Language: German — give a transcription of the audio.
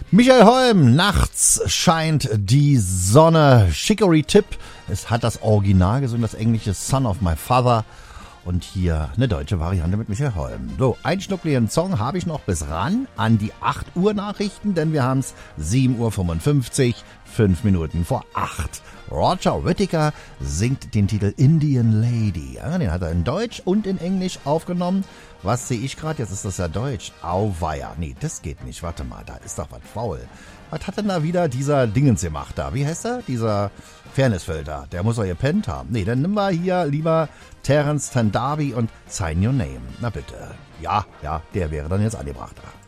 Michael Holm, nachts scheint die Sonne. Chicory Tip, es hat das Original gesungen, das englische Son of My Father. Und hier eine deutsche Variante mit Michael Holm. So, einen schnuckligen Song habe ich noch bis ran an die 8 Uhr Nachrichten, denn wir haben es 7:55 Uhr, 5 Minuten vor 8. Roger Whittaker singt den Titel Indian Lady. Ja, den hat er in Deutsch und in Englisch aufgenommen. Was sehe ich gerade? Jetzt ist das ja Deutsch. Auweia. Nee, das geht nicht. Warte mal, da ist doch was faul. Was hat denn da wieder dieser Dingens gemacht da? Wie heißt er? Dieser Fairnessfelder. Der muss doch gepennt haben. Nee, dann nimm mal hier lieber Terence Tandabi und Sign Your Name. Na bitte. Ja, der wäre dann jetzt angebracht.